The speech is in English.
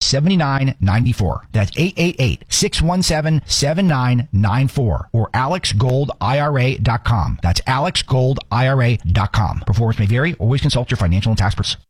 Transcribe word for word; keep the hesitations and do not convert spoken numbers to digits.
seven nine nine four. That's eight eight eight, six one seven, seven nine nine four or alex gold I R A dot com. That's alex gold I R A dot com. Performance may vary. Always consult your financial and tax pros.